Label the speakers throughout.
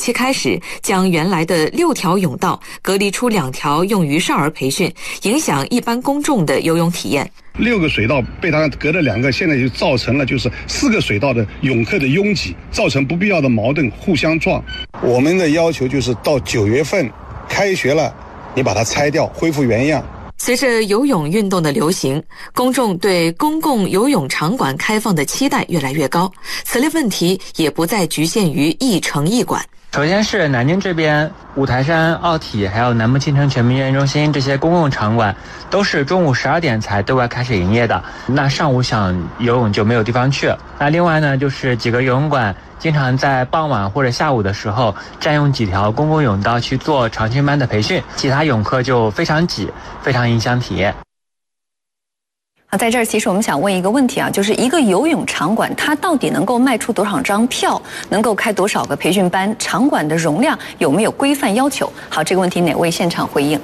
Speaker 1: 期开始，将原来的6条甬道隔离出2条用于少儿培训，影响一般公众的游泳体验。
Speaker 2: 6个水道被他隔了2个，现在就造成了就是4个水道的泳客的拥挤，造成不必要的矛盾，互相撞。我们的要求就是到9月份开学了，你把它拆掉，恢复原样。
Speaker 1: 随着游泳运动的流行，公众对公共游泳场馆开放的期待越来越高，此类问题也不再局限于一城一馆。
Speaker 3: 首先是南京这边五台山奥体还有南部青城全民运动中心这些公共场馆都是中午12点才对外开始营业的，那上午想游泳就没有地方去。那另外呢，就是几个游泳馆经常在傍晚或者下午的时候占用几条公共泳道去做长训班的培训，其他泳客就非常挤，非常影响体验。
Speaker 4: 在这儿，其实我们想问一个问题啊，就是一个游泳场馆，它到底能够卖出多少张票，能够开多少个培训班？场馆的容量有没有规范要求？好，这个问题哪位现场回应？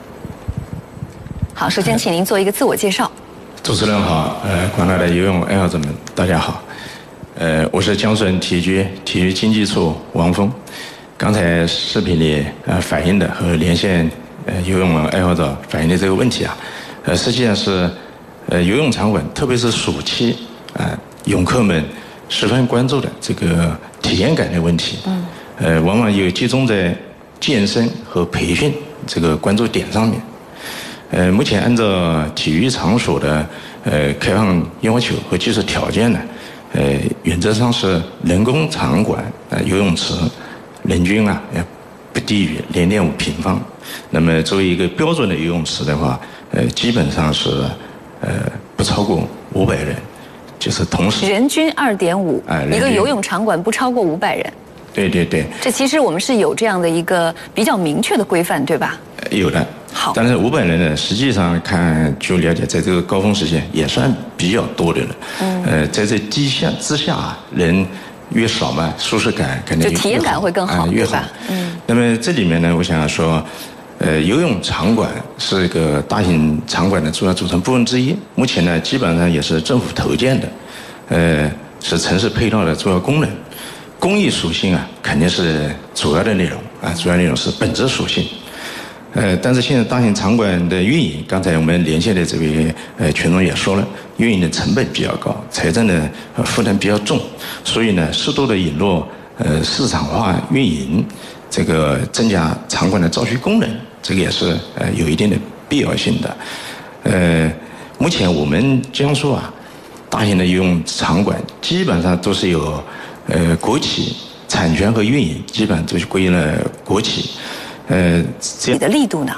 Speaker 4: 好，首先请您做一个自我介绍。
Speaker 5: 主持人好，广大的游泳爱好者们，大家好。我是江苏省体育局体育经济处王峰。刚才视频里反映的和连线游泳爱好者反映的这个问题啊，实际上是游泳场馆，特别是暑期泳客们十分关注的这个体验感的问题。往往有集中在健身和培训这个关注点上面。目前按照体育场所的开放要求和技术条件呢，原则上是人工场馆游泳池人均不低于0.5平方。那么作为一个标准的游泳池的话，基本上是不超过500人，就是同时
Speaker 4: 人均2.5，一个游泳场馆不超过500人。
Speaker 5: 对对对，
Speaker 4: 这其实我们是有这样的一个比较明确的规范，对吧？
Speaker 5: 有的。
Speaker 4: 好，
Speaker 5: 但是500人呢，实际上看就了解，在这个高峰时间也算比较多的了。在这之下人越少嘛，舒适感肯定就
Speaker 4: 体验感会更好，
Speaker 5: 越好。那么这里面呢，我想说。游泳场馆是一个大型场馆的主要组成部分之一。目前呢，基本上也是政府投建的，是城市配套的主要功能。公益属性肯定是主要的内容主要内容是本质属性。但是现在大型场馆的运营，刚才我们连线的这位群众也说了，运营的成本比较高，财政的负担比较重，所以呢，适度的引入市场化运营，这个增加场馆的造血功能。这个也是有一定的必要性的。目前我们江苏大型的游泳场馆基本上都是由国企产权和运营，基本上都是归了国企。
Speaker 4: 你的力度呢？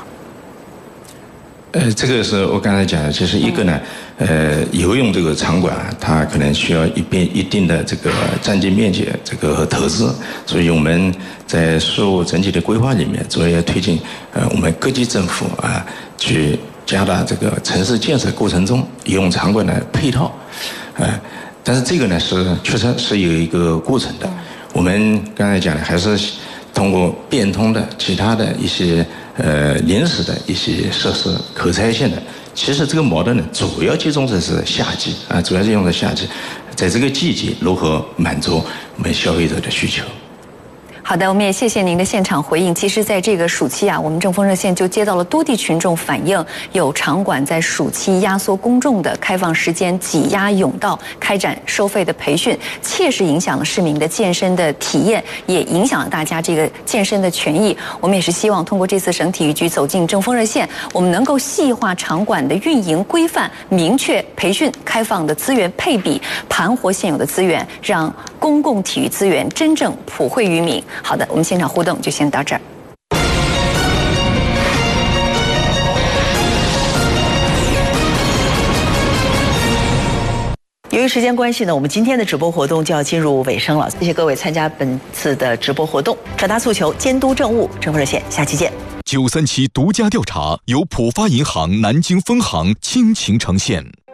Speaker 5: 这个是我刚才讲的，就是一个呢，游泳这个场馆它可能需要一定的这个占地面积和投资，所以我们在事务整体的规划里面，主要要推进我们各级政府去加大这个城市建设过程中游泳场馆的配套，但是这个呢确实是有一个过程的。我们刚才讲的还是通过变通的其他的一些临时的一些设施，可拆卸的。其实这个矛盾呢，主要集中的是夏季主要是用在夏季，在这个季节如何满足我们消费者的需求。
Speaker 4: 好的，我们也谢谢您的现场回应。其实在这个暑期我们正风热线就接到了多地群众反映，有场馆在暑期压缩公众的开放时间，挤压甬道，开展收费的培训，切实影响了市民的健身的体验，也影响了大家这个健身的权益。我们也是希望通过这次省体育局走进正风热线，我们能够细化场馆的运营规范，明确培训开放的资源配比，盘活现有的资源，让公共体育资源真正普惠于民。好的，我们现场互动就先到这儿。
Speaker 6: 由于时间关系呢，我们今天的直播活动就要进入尾声了。谢谢各位参加本次的直播活动，传达诉求，监督政务，正风热线，下期见。
Speaker 7: 937独家调查由浦发银行南京分行倾情呈现。